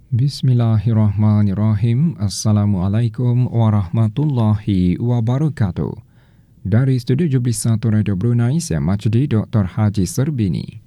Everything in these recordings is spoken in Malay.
Bismillahirrahmanirrahim. Assalamualaikum warahmatullahi wabarakatuh. Dari Studio Jublis 1 Radio Brunei, saya Majdi Dr. Haji Serbini.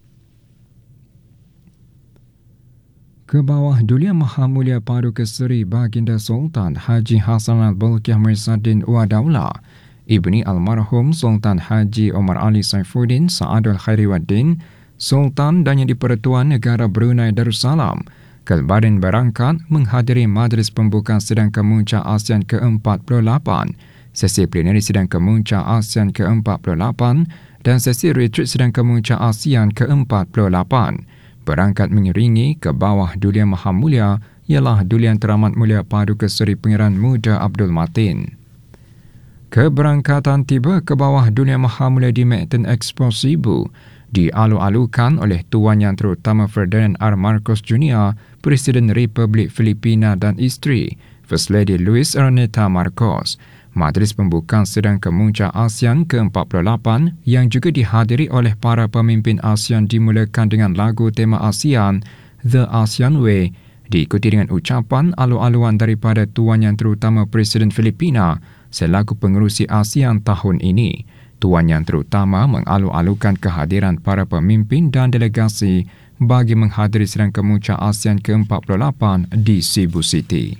Kebawah Duli Maha Mulia Paduka Seri Baginda Sultan Haji Hassan Al-Bolkiah Mirzaddin Wadaula, Ibni Almarhum Sultan Haji Omar Ali Saifuddin Sa'adul Khairiwaddin, Sultan dan Yang di-Pertuan Negara Brunei Darussalam, kembali berangkat menghadiri Majlis Pembukaan Sidang Kemuncak ASEAN ke-48, sesi plenary Sidang Kemuncak ASEAN ke-48 dan sesi retreat Sidang Kemuncak ASEAN ke-48. Berangkat mengiringi ke bawah Duli Maha Mulia ialah Duli Yang Teramat Mulia Paduka Seri Pangeran Muda Abdul Matin. Keberangkatan tiba ke bawah Duli Maha Mulia di Mactan Expo Sibu dialu-alukan oleh Tuan Yang Terutama Ferdinand R. Marcos Jr., Presiden Republik Filipina dan isteri, First Lady Luis Erneta Marcos. Majlis Pembukaan Sidang Kemuncak ASEAN ke-48 yang juga dihadiri oleh para pemimpin ASEAN dimulakan dengan lagu tema ASEAN, The ASEAN Way, diikuti dengan ucapan alu-aluan daripada Tuan Yang Terutama Presiden Filipina selaku pengerusi ASEAN tahun ini. Tuan Yang Terutama mengalu-alukan kehadiran para pemimpin dan delegasi bagi menghadiri Sidang Kemuncak ASEAN ke-48 di Cebu City.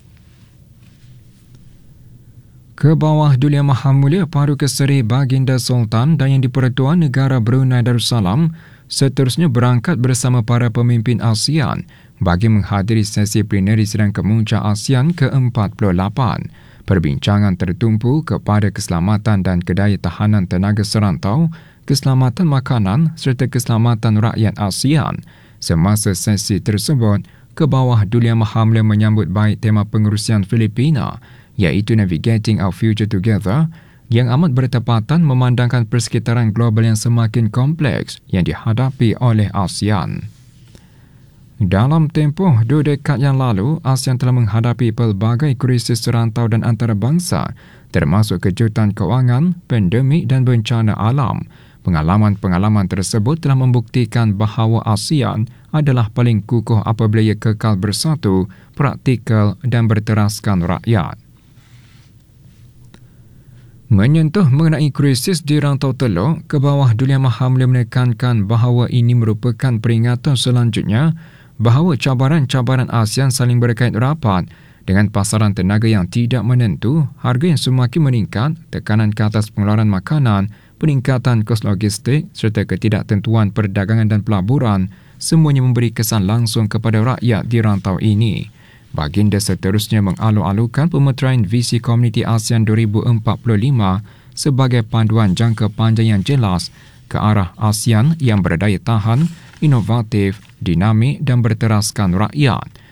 Ke bawah Duli Maha Mulia Paduka Seri Baginda Sultan dan Yang di-Pertuan Negara Brunei Darussalam seterusnya berangkat bersama para pemimpin ASEAN bagi menghadiri sesi plenary Sidang Kemuncak ASEAN ke-48. Perbincangan tertumpu kepada keselamatan dan kedayatahanan tenaga serantau, keselamatan makanan serta keselamatan rakyat ASEAN. Semasa sesi tersebut, ke bawah Duli Maha Mulia menyambut baik tema pengerusian Filipina, iaitu Navigating Our Future Together, yang amat bertepatan memandangkan persekitaran global yang semakin kompleks yang dihadapi oleh ASEAN. Dalam tempoh 2 dekad yang lalu, ASEAN telah menghadapi pelbagai krisis serantau dan antarabangsa, termasuk kejutan kewangan, pandemik dan bencana alam. Pengalaman-pengalaman tersebut telah membuktikan bahawa ASEAN adalah paling kukuh apabila ia kekal bersatu, praktikal dan berteraskan rakyat. Menyentuh mengenai krisis di Rantau Teluk, ke bawah Duli Maha Mulia menekankan bahawa ini merupakan peringatan selanjutnya bahawa cabaran-cabaran ASEAN saling berkait rapat dengan pasaran tenaga yang tidak menentu, harga yang semakin meningkat, tekanan ke atas pengeluaran makanan, peningkatan kos logistik serta ketidaktentuan perdagangan dan pelaburan, semuanya memberi kesan langsung kepada rakyat di rantau ini. Baginda seterusnya mengalu-alukan pemeteraian visi Komuniti ASEAN 2045 sebagai panduan jangka panjang yang jelas ke arah ASEAN yang berdaya tahan, inovatif, dinamik dan berteraskan rakyat.